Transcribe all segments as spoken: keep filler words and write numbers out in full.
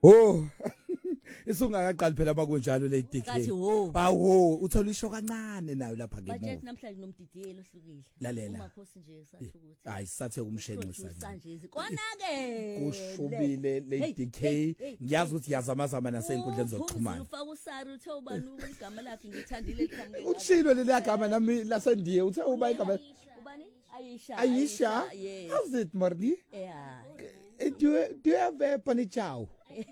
Oh isungakaqali phela bakunjalo le D K Kathi wo. Awu uthola isho kancane nayo lapha Budget ngemuva namhlanje nomdidiyelo ohlukile. Lalela. Umakhosi nje sasho ukuthi. Hayi sathe umshenxisa Sanje kona ke. kushubile le D K ngiyazi ukuthi yazamazama nasenkundleni zokuxhumana Ufaka usari uthe ubani igama lakhe ngithandile likhambile. Utshilo leli gama nami lasendiye uthe uba igama Ubani? Ayisha. Ayisha Yes. how's it Mardi Yeah. do you, do you have a panichao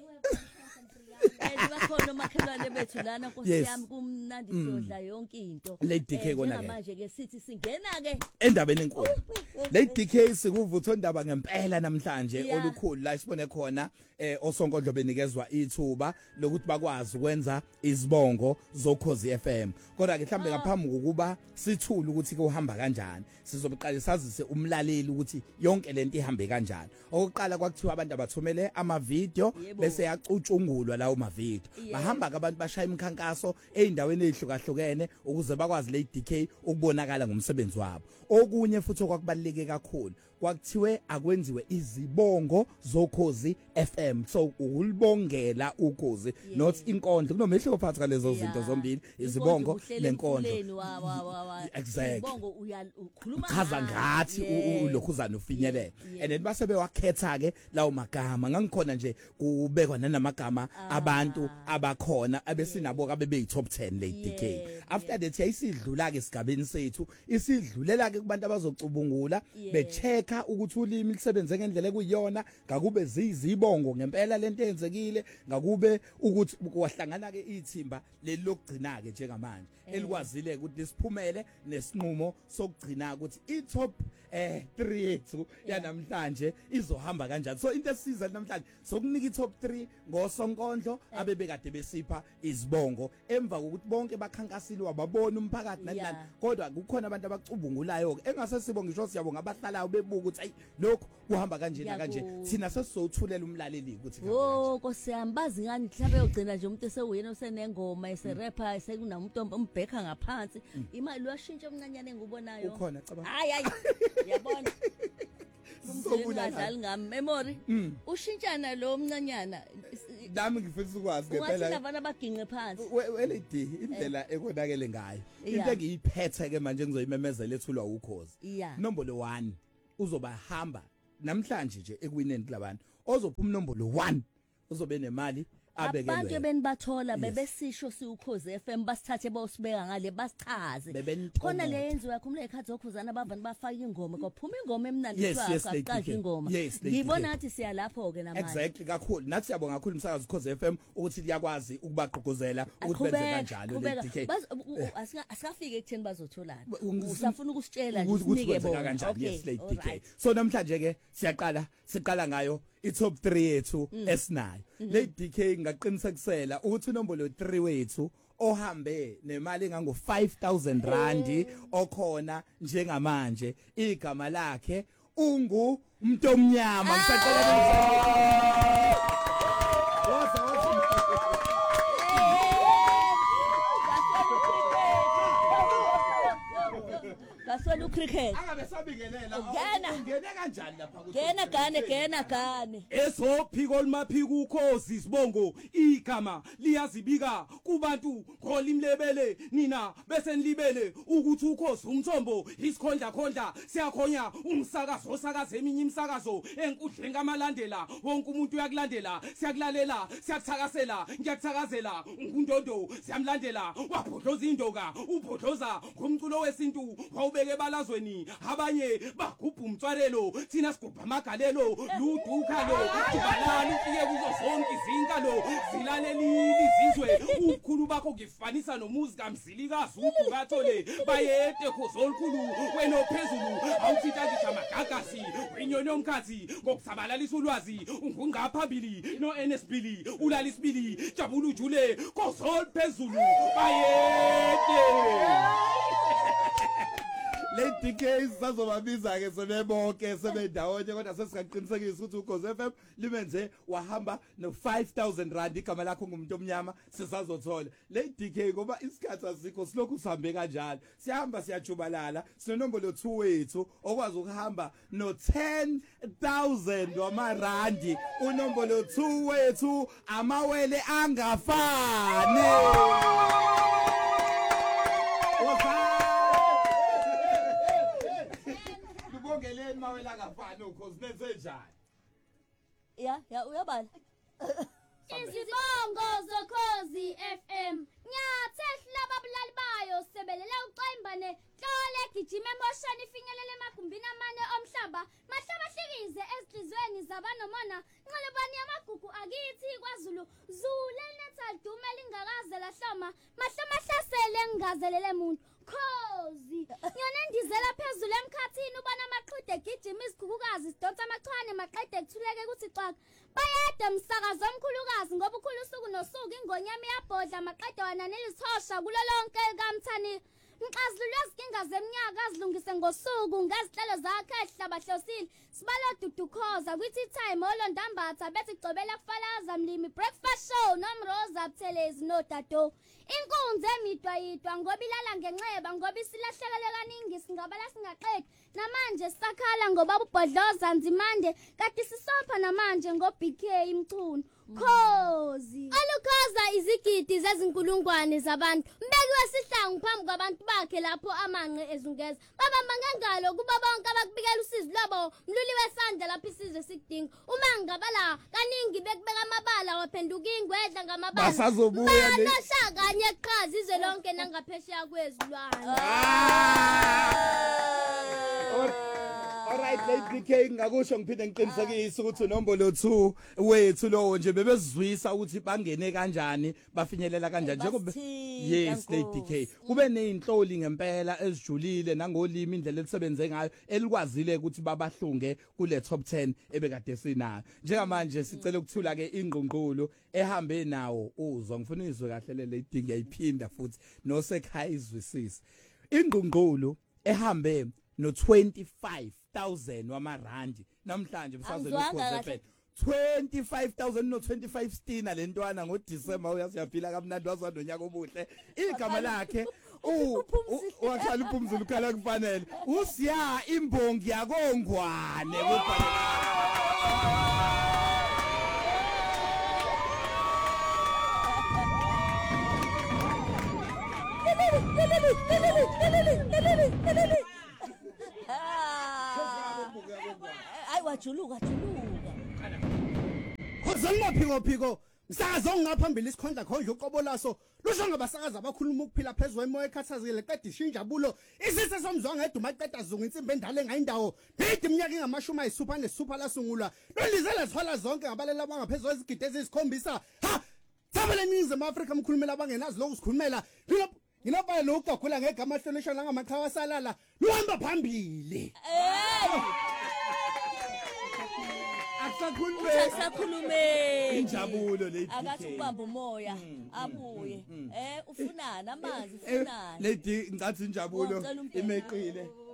Bakhona makhelwane bethu lana Nkosi yami kumnandi sodla yonke into. Le D K kona ke manje ke sithi singena ke endabeni enkulu le D K sikuvutha indaba ngempela namhlanje Yeah. olukhulu la sibone khona eh osonkondlo benikezwa ithuba lokuthi bakwazi ukwenza izibongo zokhozi F M kodwa ke mhlambe ngaphambi kokuba sithule ukuthi ke uhamba kanjani sizobeqala sazise umlaleli ukuthi yonke lento ihambe kanjani okokuqala kwakuthiwa abantu abathumele ama video bese yacutshungulwa lawo ma video bahamba ke abantu bashaya imikhankaso eindaweni ezihlukahlukene ukuze bakwazi le D K ukubonakala ngomsebenzi wabo okunye futhi okwakubaleke kakhulu kwakuthiwe akwenziwe izibongo zokhozi F M so ukulibongela ukhozi not inkondlo kunomehluko phakathi kwalezo zinto zombili izibongo lenkondlo exactly ibongo uyakhuluma chaza ngathi ulokhuzana ufinyelela and then base bewakhetha ke lawo magama ngangikhona nje kubekwa nanamagama abantu abakhona abesinabo kabe beyi top ten le D K after that yayisidlula ke esigabeni sethu isidlulela ke kubantu abazocubungula becheck ukuthi ulimi lisebenze ngendlela ekuyiyona ngakube zizibongo ngempela lento eyenzekile ngakube ukuthi kwahlangana ke ithimba leli lokugcina ke njengamanje elikwazile ukuthi lisiphumele nesinqumo sokugcina ukuthi i top eh three yethu yanamhlanje izohamba kanjani so into esiza namhlanje sokunika i top three ngosonkondlo abebekade besipha izibongo emva kokuthi bonke bakhankasile wababona umphakathi nani kodwa kukhona abantu abacubungulayo ke engase sibonga ngisho siyabonga abahlalayo bebuka ukuthi ayi lokho kuhamba kanje na kanje thina sesizothulela umlaleli ukuthi oh Nkosi yami bazi ngani mhlawumbe yogcina nje umuntu esewuyena osenengoma ese rapper sekunamuntu umbhekha ngaphansi imali uyashintsha omncanyane ngubonayo ukhona cabanga hayi hayi yabona umzali ngami memory ushintshana lo omncanyana nami ngifisa ukwazi ngempela ngathi labana abaginqe phansi L D indlela ekonakele ngayo into engiyiphethe ke manje ngizoyimemezela ethulwa ukhozi inombolo one uzoba hamba namhlanje nje ekuwineni labantu ozophuma inombolo one uzobe nemali abekelwe abantu benibathola bebesisho siukhozi F M basithathe bosibeka ngale basichaze khona le yenziwa yakhumule ekhadi zokhuzana abavani bafaka ingoma kwaphuma ingoma emnandi kwakho aqaje ingoma ngibona ngathi siya lapho ke namanje exactly kakhulu nathi siyabonga kakhulu umsakazo ukhozi F M ukuthi liyakwazi ukubagqugquzela ukuthi benze kanjalo le D K asikafike ekutheni bazotholana usafuna ukusitshela nje sinike bona yes le D K so namhlanje ke siyaqala siqala ngayo i top three yethu esinayo le D K ngaqinisekisela ukuthi inombolo three wethu ohambe nemali engango five thousand rand okhona njengamanje igama lakhe ungu umuntu omnyama ngisaqala waza wathi Kasona ucricket angabe sabingelela ungene kanjani lapha gena gane gena gane esophiko olumaphiko ukhozi sibongo igama liyazibika kubantu ngolimlebele nina bese nilibele ukuthi ukhozi umthombo isikhondla khondla siyakhonya umsakazo osakaza eminye imsakazo enkundleni kamalandela wonke umuntu uyakulandela siyakulalela siyakuthakasela ngiyakuthakazela ungundondo siyamlandela wabhodloza indoka ubhodloza ngomculo wesintu wawubeke balazweni abanye bagubha umtswarelo thina sigubha amagalelo ludukhalo kubalala ufike kuzo zonke izinkalo zilalelile izizwe ukhulu bakho ngifanisa nomuzi kamzilikazi udukathole bayede khozolukhulu wena ophezulu awuthita ngisho amagagasi wenyoni yomkhathi ngokusabalalisa ulwazi ungungqa phambili no N S B ulala isibili jabula ujule khozoluphezulu bayede Lady K sazobabiza ke sebebonke sebendawonye kodwa sesingaqinisekisa ukuthi uGozi F M limenze wahamba no five thousand rand igama lakho ngumuntu omnyama sizazothola. Lady K ngoba isikhathi asikho silokhu sihambe kanjalo. Siyahamba siyajubalala sinombolo two wethu okwazi ukuhamba no ten thousand wamarandi unombolo two wethu amawele angafani. Lubongeleni mawele angafani ukhozi nenze njani? Ya, ya uyabala. Izibongo zokhozi F M. Nyathehla babulali bayo sebelela uqaimbane hlole gijima emotion ifinyelele emagumbini amane omhlaba. Mahlaba hlikize ezinhlizweni zabanomona. Nxalebani yamagugu akithi kwaZulu. Zule Natal dume lingakaze lahloma. Mahlama hlasele ngingazelele umuntu. Khozi. Nyone ndizela phezulu emkhathini ubana amaqhide gijima izigugukazi sidonsa amachwane maqede kuthuleke kuthi xaka. Bayede umsakazo omkhulukazi ngoba ukhulu usuku nosuku ingonyama iyabhodla amaqede wananela isihosha kulo lonke kamthani. Mxazulu ezikinga zeminyaka azilungise ngosuku ngezihlelo zakhe ehlabahlosile sibalo dudukhoza kwithi time olondambatha bethi gcobela kufalaza mlimi breakfast show nomroza Buthelezi noDado. Inkunzi emidwa yidwa ngoba ilala ngenxeba ngoba isilahlekele kaningi singabala singaqedi namanje sisakhala ngoba ubhodloza nzimande kati sisopha namanje ngo B K imchunu. Khozi alukhoza izigidi zezinkulungwane zabantu mbekiwe sihlangu phambi kwabantu bakhe lapho amanqe ezungeza babamba ngengalo kuba bonke abakubikela usizi labo mluli wesandla lapho isizwe sikudinga uma ngabala kaningi bekubeka amabala waphenduka ingwedla ngamabala basazobuya le kanye eqhaza izwe lonke nangaphesheya kwezilwane. Alright Lady K ngakusho ngiphinde ngiqinisekise ukuthi unombolo two wethu lowo nje bebezizwisa ukuthi bangene kanjani bafinyelela kanjani njengoba yes Lady K kube nezinhloli ngempela ezijulile nangolimi indlela elisebenze ngayo elikwazile ukuthi babahlunge kule top ten ebekade sinayo njengamanje sicela ukuthula ke ingqungqulo ehambe nawo uzwa ngifuna izwe kahle le Lady ngiyayiphinda futhi nosekhaya izwisisa ingqungqulo ehambe no twenty-five thousand wamarandi namhlanje msazwe lokhoze twenty-five thousand no twenty-five stina lentwana ngoDisemba uyasiyaphila kamnandi wazwa nyaka obuhle igama lakhe u wakhala uphumzulu khala kufanele usiya imbongi yakongwane kubhanela Ay wajuluka juluka. Khozani maphiko phiko msakazo ongaphambili isikhondla khonje uqobo laso lusho ngabasakaza abakhuluma ukuphila phezulu emoya ekhathazekile qeda ishinjabulo isise somzwa ngeduma qeda zungu insimbi endale ngayindawo bidi iminyaka engamashumi ayisupha nesupha lasungulwa lolizela zithola zonke ngabalela abangaphezulu ezigidi ezisikhombisa ha thabele ningizimu Afrika umkhulumela abangenazi lokhu sikhulumela Ngilapha lo ugakhula ngegama hlonishwa la ngamaqhawa salala luhamba phambili. Eh. Akusakhulume. Akusakhulume. Injabulo Lady K. Akathi ubamba umoya abuye. Eh ufunana amanzi ufunana. Lady ngathi injabulo imeqile.